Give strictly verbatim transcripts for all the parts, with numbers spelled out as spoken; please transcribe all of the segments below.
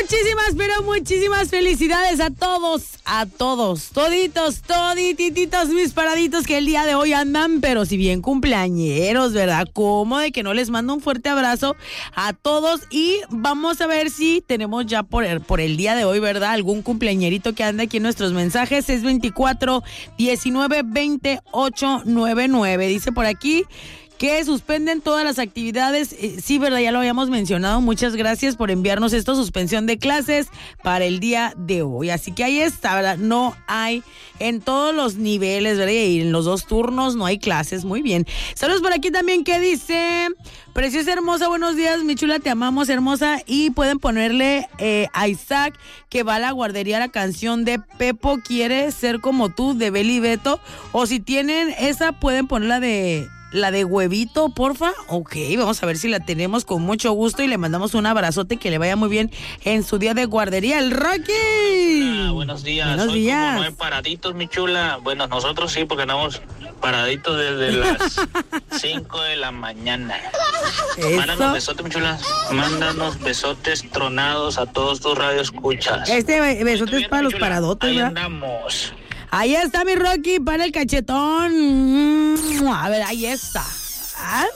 Muchísimas, pero muchísimas felicidades a todos, a todos, toditos, toditititos, mis paraditos que el día de hoy andan, pero si bien cumpleañeros, ¿verdad? Como de que no les mando un fuerte abrazo a todos y vamos a ver si tenemos ya por el, por el día de hoy, ¿verdad? Algún cumpleañerito que anda aquí en nuestros mensajes. Es veinticuatro diecinueve veinte ocho noventa y nueve. Dice por aquí que suspenden todas las actividades. Eh, sí, verdad, ya lo habíamos mencionado. Muchas gracias por enviarnos esto, suspensión de clases para el día de hoy. Así que ahí está, ¿verdad? No hay en todos los niveles, ¿verdad? Y en los dos turnos no hay clases. Muy bien. Saludos por aquí también que dice: preciosa, hermosa, buenos días, mi chula, te amamos, hermosa. Y pueden ponerle eh, a Isaac, que va a la guardería, la canción de Pepo quiere ser como tú, de Beli Beto. O si tienen esa, pueden ponerla de... la de huevito, porfa. Ok, vamos a ver si la tenemos con mucho gusto y le mandamos un abrazote, que le vaya muy bien en su día de guardería. ¡El Rocky! Hola, buenos días. Buenos Hoy días. Como no hay paraditos, mi chula. Bueno, nosotros sí, porque andamos paraditos desde las cinco de la mañana. Eso. Mándanos besotes, mi chula. Mándanos besotes tronados a todos tus radioescuchas. Este besote es para los paradotes, Ahí ¿verdad? andamos. Ahí está mi Rocky, para el cachetón. Mm, a ver, ahí está. Ay,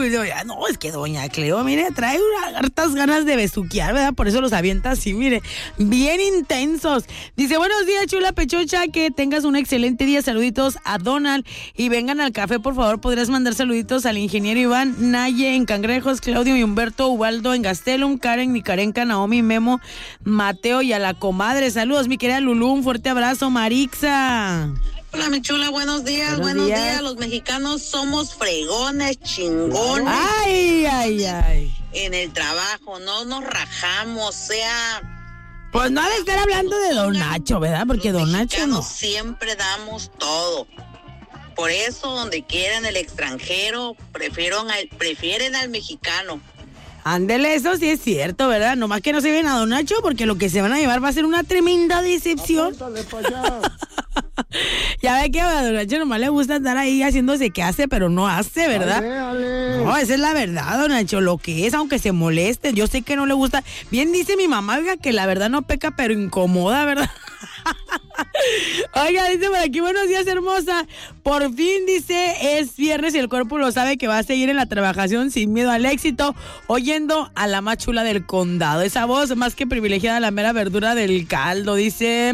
no, es que doña Cleo, mire, trae unas hartas ganas de besuquear, ¿verdad? Por eso los avienta así, mire, bien intensos. Dice: buenos días, chula pechocha, que tengas un excelente día. Saluditos a Donald y vengan al café, por favor. Podrías mandar saluditos al ingeniero Iván Naye en Cangrejos, Claudio y Humberto, Ubaldo en Gastelum, Karen, Nicarenca, Naomi, Memo, Mateo y a la comadre. Saludos, mi querida Lulú, un fuerte abrazo, Marixa. Hola, mi chula, buenos días, buenos, Buenos días. días. Los mexicanos somos fregones, chingones. Ay, ay, ay. En el trabajo, no nos rajamos, o sea... Pues no ha de estar hablando de Don Nacho, ¿verdad? Porque los Don Nacho no. mexicanos siempre damos todo. Por eso, donde quiera en el extranjero, prefieren al, prefieren al mexicano. Ándele, eso sí es cierto, ¿verdad? Nomás que no se ven a Don Nacho, porque lo que se van a llevar va a ser una tremenda decepción. Ya ve que a Don Nacho nomás le gusta estar ahí haciéndose que hace, pero no hace, ¿verdad? Ale, ale. No, esa es la verdad, Don Nacho, lo que es, aunque se moleste. Yo sé que no le gusta. Bien dice mi mamá, oiga, que la verdad no peca, pero incomoda, ¿verdad? Oiga, dice por aquí: buenos días, hermosa. Por fin, dice, es viernes y el cuerpo lo sabe, que va a seguir en la trabajación sin miedo al éxito, oyendo a la más chula del condado. Esa voz más que privilegiada, la mera verdura del caldo. Dice: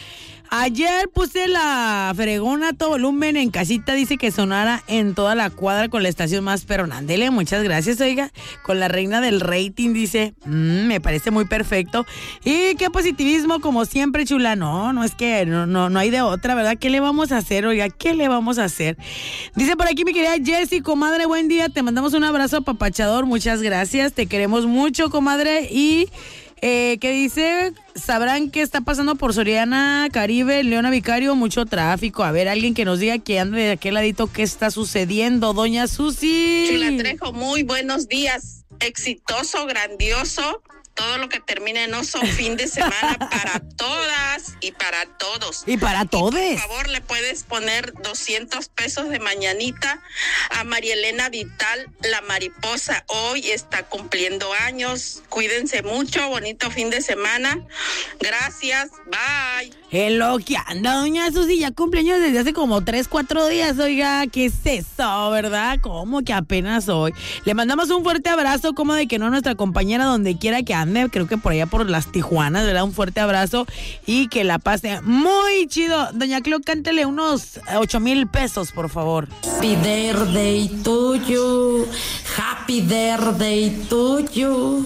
ayer puse la fregona a todo volumen en casita, dice, que sonara en toda la cuadra con la estación más perrona. Ándele, muchas gracias, oiga, con la reina del rating, dice, mmm, me parece muy perfecto. Y qué positivismo, como siempre, chula. No, no es que no, no, no hay de otra, ¿verdad? ¿Qué le vamos a hacer, oiga? ¿Qué le vamos a hacer? Dice por aquí mi querida Jessie: comadre, buen día, te mandamos un abrazo apapachador, muchas gracias, te queremos mucho, comadre. Y Eh, ¿qué dice? Sabrán qué está pasando por Soriana, Caribe, Leona Vicario, mucho tráfico. A ver, alguien que nos diga que ande de aquel ladito, ¿qué está sucediendo, doña Susi? Chula Trejo, muy buenos días. Exitoso, grandioso, todo lo que termine en oso, fin de semana para todas y para todos. Y para todos. Por favor, le puedes poner doscientos pesos de mañanita a María Elena Vital, la mariposa. Hoy está cumpliendo años. Cuídense mucho, bonito fin de semana. Gracias, bye. En lo que anda, doña Susi, ya cumpleaños desde hace como tres, cuatro días, oiga, ¿qué es eso, verdad? ¿Cómo que apenas hoy? Le mandamos un fuerte abrazo, como de que no, nuestra compañera, donde quiera que ande, creo que por allá por las Tijuanas, ¿verdad? Un fuerte abrazo y que la pase muy chido. Doña Cleo, cántele unos ocho mil pesos, por favor. Happy birthday to you, happy birthday to you.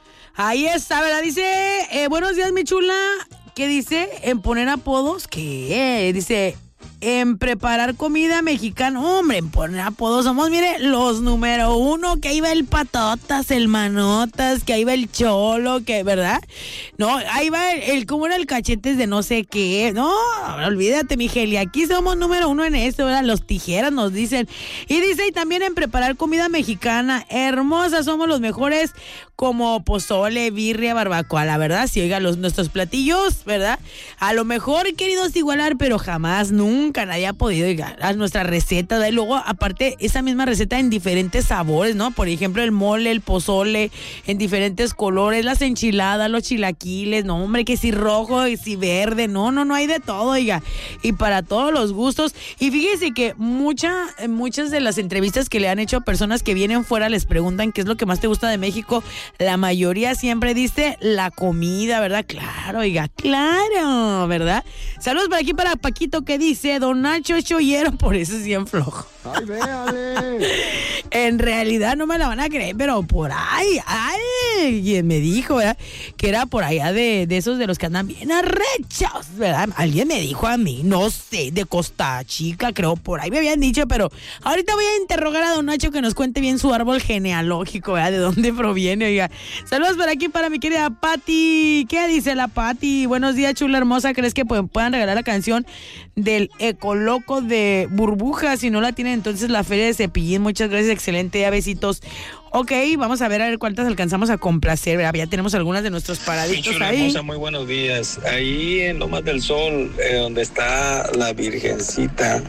Ahí está, ¿verdad? Dice, eh, buenos días, mi chula. ¿Qué dice? En poner apodos, ¿qué? Dice, en preparar comida mexicana. Hombre, en poner apodos somos, mire, los número uno. Que ahí va el Patotas, el Manotas, que ahí va el Cholo, que, ¿verdad? No, ahí va el, el ¿cómo era el Cachetes de no sé qué? No, olvídate, mi Geli, aquí somos número uno en esto, ¿verdad? Los Tijeras nos dicen. Y dice, y también en preparar comida mexicana. Hermosa, somos los mejores, como pozole, birria, barbacoa. La verdad, si oiga, los, nuestros platillos, ¿verdad? A lo mejor, queridos, igualar, pero jamás, nunca nunca nadie ha podido llegar a nuestra receta, ¿verdad? Y luego, aparte, esa misma receta en diferentes sabores, ¿no? Por ejemplo, el mole, el pozole, en diferentes colores, las enchiladas, los chilaquiles, no, hombre, que si rojo, que si verde, no, no, no hay de todo, oiga. Y para todos los gustos. Y fíjese que mucha, muchas de las entrevistas que le han hecho a personas que vienen fuera les preguntan qué es lo que más te gusta de México. La mayoría siempre dice la comida, ¿verdad? Claro, oiga, claro, ¿verdad? Saludos por aquí para Paquito que dice, Don Nacho es chollero, por eso es bien flojo. ¡Ay, véale! En realidad no me la van a creer, pero por ahí, alguien me dijo, ¿verdad? Que era por allá de, de esos de los que andan bien arrechos, ¿verdad? Alguien me dijo a mí, no sé, de Costa Chica, creo, por ahí me habían dicho, pero ahorita voy a interrogar a Don Nacho que nos cuente bien su árbol genealógico, ¿verdad? De dónde proviene, oiga. Saludos por aquí para mi querida Pati. ¿Qué dice la Pati? Buenos días, chula hermosa. ¿Crees que puedan regalar la canción del Ecoloco de Burbuja? Si no la tienen, entonces la Feria de Cepillín. Muchas gracias, excelente, ya besitos. Ok, vamos a ver a ver cuántas alcanzamos a complacer, ¿verdad? Ya tenemos algunas de nuestros paraditos chula ahí. Hermosa, muy buenos días. Ahí en Lomas del Sol, eh, donde está la Virgencita,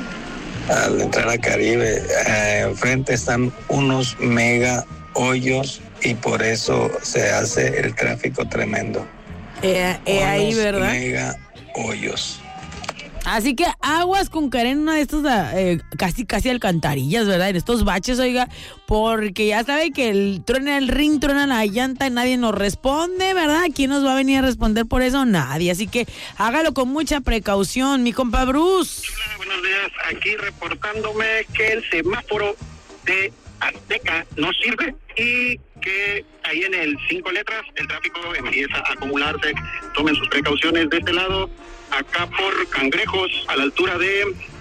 al entrar a Caribe, eh, enfrente están unos mega hoyos y por eso se hace el tráfico tremendo. Eh, eh, ahí, ¿verdad? Mega hoyos. Así que aguas con caer en una de estas eh, casi casi alcantarillas, ¿verdad? En estos baches, oiga, porque ya sabe que el truena el ring, truena la llanta y nadie nos responde, ¿verdad? ¿Quién nos va a venir a responder por eso? Nadie. Así que hágalo con mucha precaución, mi compa Bruce. Hola, buenos días. Aquí reportándome que el semáforo de Azteca no sirve y que ahí en el cinco letras el tráfico empieza a acumularse. Tomen sus precauciones de este lado. Acá por Cangrejos, a la altura de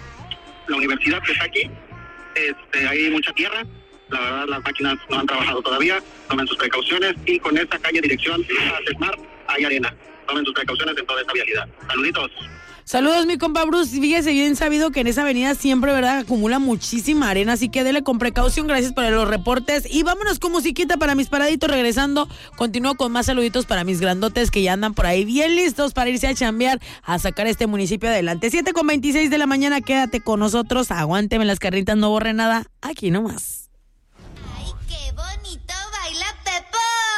la universidad que está aquí, este, hay mucha tierra. La verdad, las máquinas no han trabajado todavía. Tomen sus precauciones. Y con esta calle dirección a Sesmar hay arena. Tomen sus precauciones en toda esta vialidad. Saluditos. Saludos, mi compa Bruce. Fíjese bien sabido que en esa avenida siempre, ¿verdad?, acumula muchísima arena, así que dele con precaución. Gracias por los reportes. Y vámonos con musiquita para mis paraditos. Regresando, continúo con más saluditos para mis grandotes que ya andan por ahí bien listos para irse a chambear, a sacar este municipio adelante. siete con veintiséis de la mañana, quédate con nosotros. Aguánteme las carnitas, no borre nada. Aquí nomás.